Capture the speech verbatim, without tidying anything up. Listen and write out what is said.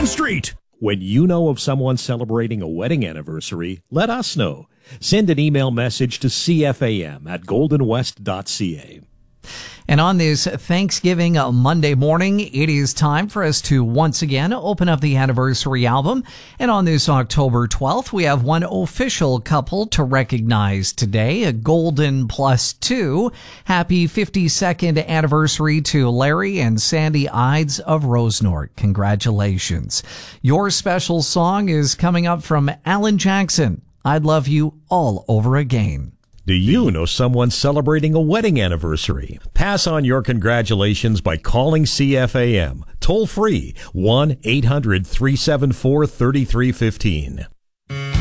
street. When you know of someone celebrating a wedding anniversary, let us know. Send an email message to c f a m at golden west dot c a. And on this Thanksgiving Monday morning, it is time for us to once again open up the anniversary album. And on this October twelfth, we have one official couple to recognize today, a golden plus two. Happy fifty-second anniversary to Larry and Sandy Ides of Rosenort. Congratulations. Your special song is coming up from Alan Jackson. I'd Love You All Over Again. Do you know someone celebrating a wedding anniversary? Pass on your congratulations by calling C F A M. Toll free, one eight hundred three seven four three three one five.